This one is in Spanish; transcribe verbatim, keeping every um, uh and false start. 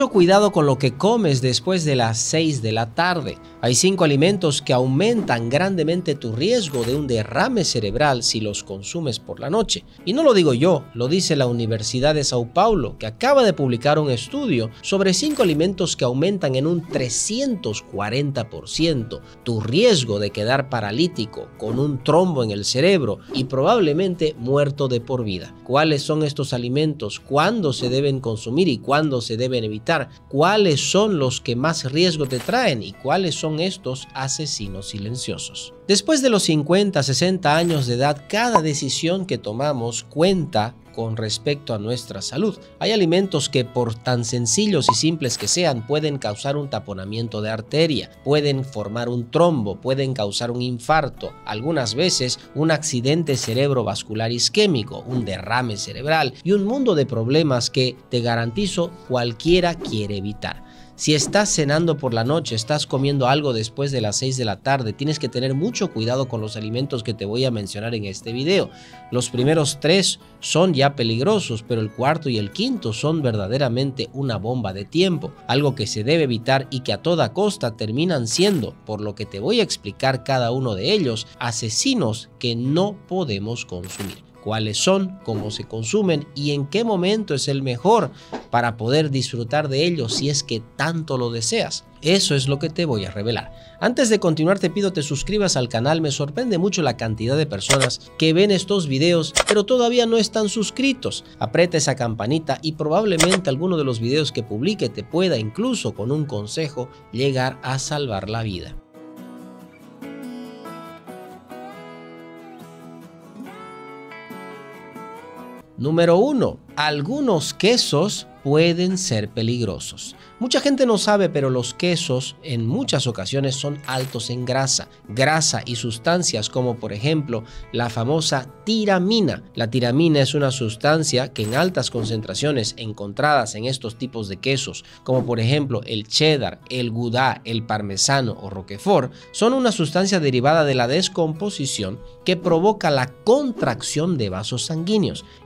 Cuidado con lo que comes después de las seis de la tarde. Hay cinco alimentos que aumentan grandemente tu riesgo de un derrame cerebral si los consumes por la noche. Y no lo digo yo, lo dice la Universidad de Sao Paulo, que acaba de publicar un estudio sobre cinco alimentos que aumentan en un trescientos cuarenta por ciento tu riesgo de quedar paralítico con un trombo en el cerebro y probablemente muerto de por vida. ¿Cuáles son estos alimentos? ¿Cuándo se deben consumir y cuándo se deben evitar? ¿Cuáles son los que más riesgo te traen y cuáles son estos asesinos silenciosos? Después de los cincuenta, sesenta años de edad, cada decisión que tomamos cuenta con respecto a nuestra salud. Hay alimentos que, por tan sencillos y simples que sean, pueden causar un taponamiento de arteria, pueden formar un trombo, pueden causar un infarto, algunas veces un accidente cerebrovascular isquémico, un derrame cerebral y un mundo de problemas que, te garantizo, cualquiera quiere evitar. Si estás cenando por la noche, estás comiendo algo después de las seis de la tarde, tienes que tener mucho cuidado con los alimentos que te voy a mencionar en este video. Los primeros tres son ya peligrosos, pero el cuarto y el quinto son verdaderamente una bomba de tiempo, algo que se debe evitar y que a toda costa terminan siendo, por lo que te voy a explicar cada uno de ellos, asesinos que no podemos consumir. Cuáles son, cómo se consumen y en qué momento es el mejor para poder disfrutar de ellos si es que tanto lo deseas. Eso es lo que te voy a revelar. Antes de continuar, te pido te suscribas al canal. Me sorprende mucho la cantidad de personas que ven estos videos pero todavía no están suscritos. Aprieta esa campanita y probablemente alguno de los videos que publique te pueda, incluso con un consejo, llegar a salvar la vida. Número uno. Algunos quesos pueden ser peligrosos. Mucha gente no sabe, pero los quesos en muchas ocasiones son altos en grasa, grasa y sustancias como por ejemplo la famosa tiramina. La tiramina es una sustancia que en altas concentraciones encontradas en estos tipos de quesos, como por ejemplo el cheddar, el gouda, el parmesano o roquefort, son una sustancia derivada de la descomposición que provoca la contracción de vasos sanguíneos.